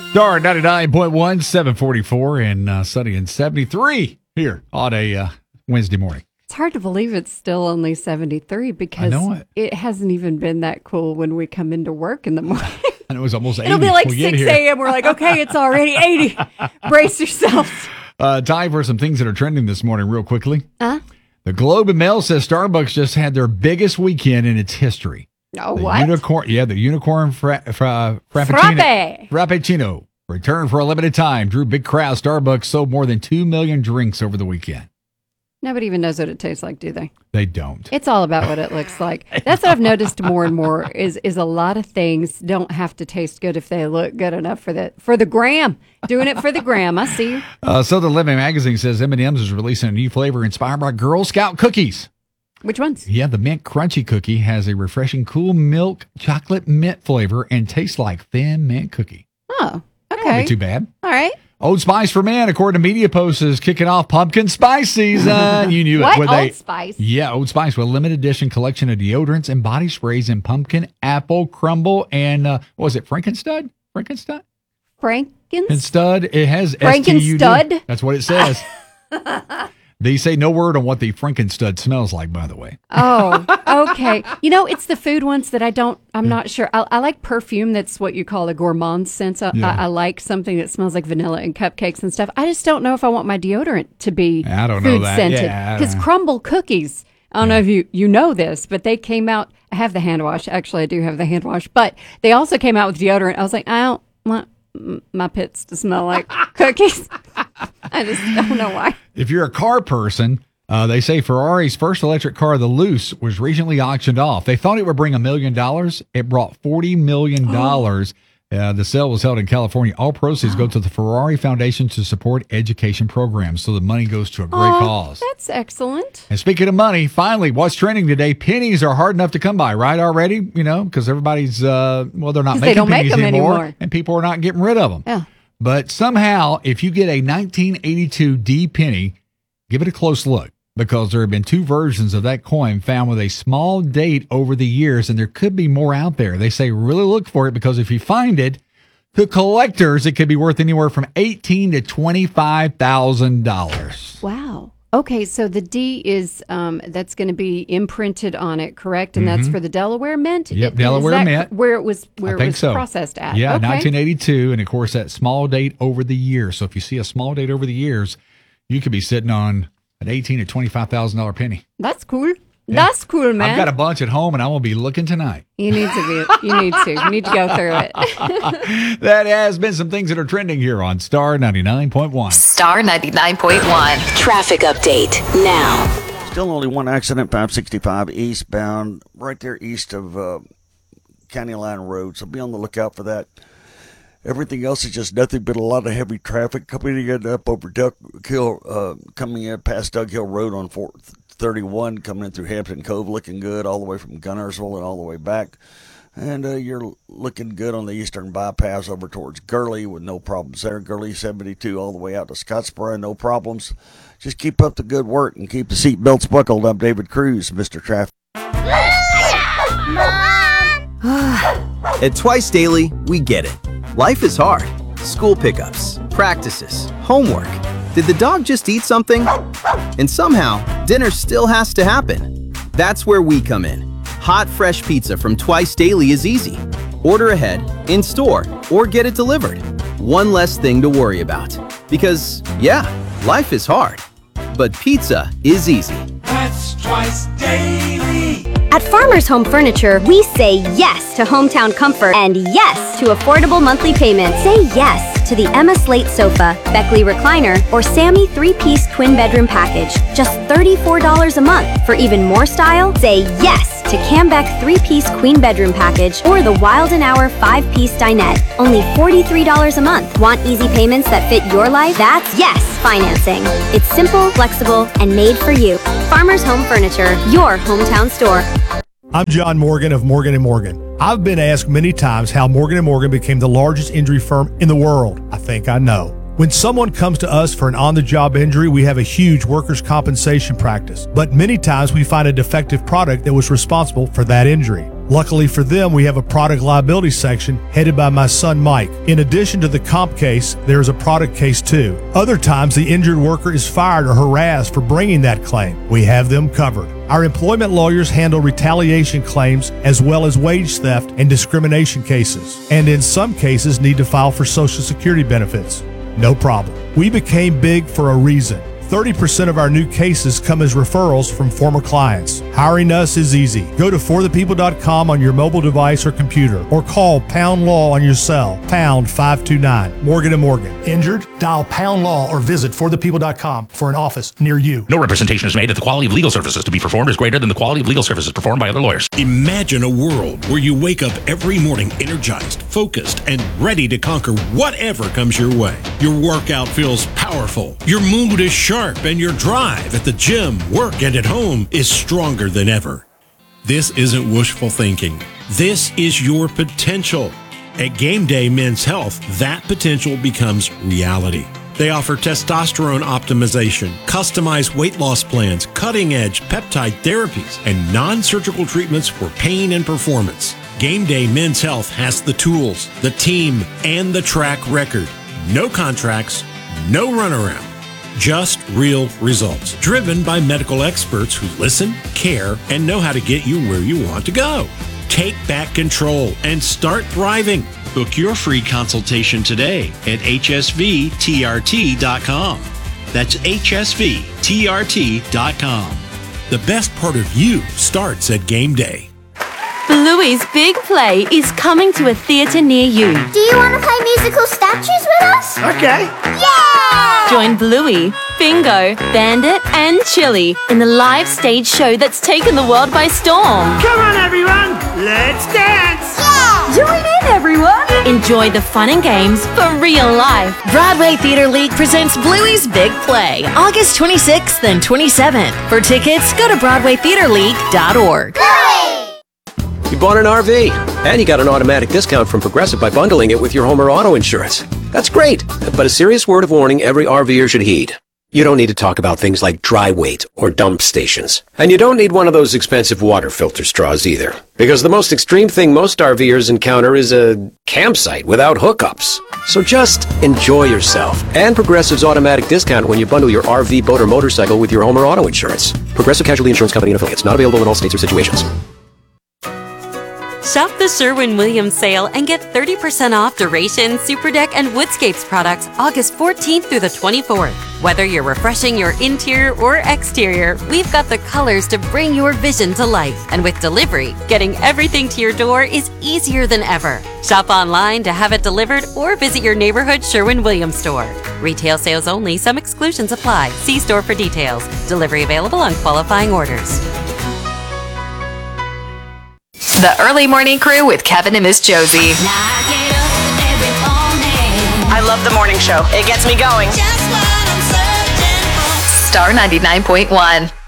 Star 99.1, 744, and sunny and 73 here on a Wednesday morning. It's hard to believe it's still only 73 because it hasn't even been that cool when we come into work in the morning. And it was almost 80. It'll be like 6 a.m. We're like, okay, it's already 80. Brace yourselves. Time for some things that are trending this morning real quickly. The Globe and Mail says Starbucks just had their biggest weekend in its history. Oh, the what? The unicorn Frappuccino returned for a limited time. Drew big crowds. Starbucks sold more than 2 million drinks over the weekend. Nobody even knows what it tastes like, do they? They don't. It's all about what it looks like. That's what I've noticed more and more is a lot of things don't have to taste good if they look good enough for the gram. Doing it for the gram. I see you. So the Living Magazine says M&M's is releasing a new flavor inspired by Girl Scout cookies. Which ones? Yeah, the Mint Crunchy cookie has a refreshing cool milk chocolate mint flavor and tastes like thin mint cookie. Oh, okay. Not too bad. All right. Old Spice for Men, according to Media Post, is kicking off pumpkin spice season. You knew what? it. Old Spice? Yeah, Old Spice with a limited edition collection of deodorants and body sprays in pumpkin, apple, crumble, and what was it, Frankenstud? Frankenstud? Frankenstud? It has Frankenstud? That's what it says. They say no word on what the Frankenstud smells like, by the way. Oh, okay. It's the food ones that I'm not sure. I like perfume that's what you call a gourmand scent. I like something that smells like vanilla and cupcakes and stuff. I just don't know if I want my deodorant to be food scented. Because Crumble cookies, I don't know if you know this, but they came out, I have the hand wash. Actually, I do have the hand wash. But they also came out with deodorant. I was like, I don't want my pits to smell like cookies. I just don't know why. If you're a car person, they say Ferrari's first electric car, the Luce, was recently auctioned off. They thought it would bring $1 million. It brought $40 million. The sale was held in California. All proceeds go to the Ferrari Foundation to support education programs. So the money goes to a great cause. That's excellent. And speaking of money, finally, what's trending today? Pennies are hard enough to come by, right? Already, because everybody's, they're not making pennies anymore. And people are not getting rid of them. Yeah. But somehow, if you get a 1982 D penny, give it a close look because there have been two versions of that coin found with a small date over the years, and there could be more out there. They say really look for it because if you find it, to collectors, it could be worth anywhere from $18,000 to $25,000. Wow. Okay, so the D is that's going to be imprinted on it, correct? And that's for the Delaware Mint. Yep, Delaware Mint. Where it was processed at. Yeah, okay. 1982, and of course that small date over the years. So if you see a small date over the years, you could be sitting on an $18,000 to $25,000 penny. That's cool. Yeah. That's cool, man. I've got a bunch at home, and I'm going to be looking tonight. You need to go through it. That has been some things that are trending here on Star 99.1. Star 99.1. Traffic update now. Still only one accident, 565 eastbound, right there east of County Line Road. So be on the lookout for that. Everything else is just nothing but a lot of heavy traffic coming up over Duck Hill, coming in past Doug Hill Road on 431, coming in through Hampton Cove, looking good all the way from Gunnersville and all the way back. And you're looking good on the eastern bypass over towards Gurley with no problems there. Gurley 72 all the way out to Scottsboro, no problems. Just keep up the good work and keep the seat belts buckled. I'm David Cruz, Mr. Traffic. At Twice Daily, we get it. Life is hard. School pickups, practices, homework. Did the dog just eat something? And somehow, dinner still has to happen. That's where we come in. Hot, fresh pizza from Twice Daily is easy. Order ahead, in store, or get it delivered. One less thing to worry about. Because, yeah, life is hard. But pizza is easy. That's Twice Daily. At Farmers Home Furniture, we say yes to hometown comfort and yes to affordable monthly payments. Say yes to the Emma Slate sofa, Beckley recliner, or Sammy 3-piece twin bedroom package. Just $34 a month. For even more style, say yes to Cambeck 3-piece queen bedroom package or the Wild & Hour 5-piece dinette. Only $43 a month. Want easy payments that fit your life? That's yes financing. It's simple, flexible, and made for you. Farmers Home Furniture, your hometown store. I'm John Morgan of Morgan & Morgan. I've been asked many times how Morgan & Morgan became the largest injury firm in the world. I think I know. When someone comes to us for an on-the-job injury, we have a huge workers' compensation practice. But many times we find a defective product that was responsible for that injury. Luckily for them, we have a product liability section headed by my son Mike. In addition to the comp case, there's a product case too. Other times, the injured worker is fired or harassed for bringing that claim. We have them covered. Our employment lawyers handle retaliation claims as well as wage theft and discrimination cases, and in some cases need to file for Social Security benefits. No problem. We became big for a reason. 30% of our new cases come as referrals from former clients. Hiring us is easy. Go to forthepeople.com on your mobile device or computer, or call Pound Law on your cell, pound 529. Morgan & Morgan. Injured? Dial Pound Law or visit forthepeople.com for an office near you. No representation is made that the quality of legal services to be performed is greater than the quality of legal services performed by other lawyers. Imagine a world where you wake up every morning energized, focused, and ready to conquer whatever comes your way. Your workout feels powerful. Your mood is sharp. And your drive at the gym, work, and at home is stronger than ever. This isn't wishful thinking. This is your potential. At Game Day Men's Health, that potential becomes reality. They offer testosterone optimization, customized weight loss plans, cutting-edge peptide therapies, and non-surgical treatments for pain and performance. Game Day Men's Health has the tools, the team, and the track record. No contracts, no runaround. Just real results, driven by medical experts who listen, care, and know how to get you where you want to go. Take back control and start thriving. Book your free consultation today at hsvtrt.com. That's hsvtrt.com. The best part of you starts at Game Day. Bluey's Big Play is coming to a theater near you. Do you want to play musical statues with us? Okay. Yeah! Join Bluey, Bingo, Bandit, and Chili in the live stage show that's taken the world by storm. Come on, everyone. Let's dance. Yeah! Join in, everyone. Enjoy the fun and games for real life. Broadway Theater League presents Bluey's Big Play, August 26th and 27th. For tickets, go to BroadwayTheaterLeague.org. You bought an RV, and you got an automatic discount from Progressive by bundling it with your home or auto insurance. That's great, but a serious word of warning every RVer should heed. You don't need to talk about things like dry weight or dump stations. And you don't need one of those expensive water filter straws either. Because the most extreme thing most RVers encounter is a campsite without hookups. So just enjoy yourself. And Progressive's automatic discount when you bundle your RV, boat, or motorcycle with your home or auto insurance. Progressive Casualty Insurance Company and affiliates. Not available in all states or situations. Shop the Sherwin-Williams sale and get 30% off Duration, Superdeck, and Woodscapes products August 14th through the 24th. Whether you're refreshing your interior or exterior, we've got the colors to bring your vision to life. And with delivery, getting everything to your door is easier than ever. Shop online to have it delivered or visit your neighborhood Sherwin-Williams store. Retail sales only. Some exclusions apply. See store for details. Delivery available on qualifying orders. The Early Morning Crew with Kevin and Miss Josie. I love the morning show. It gets me going. Star 99.1.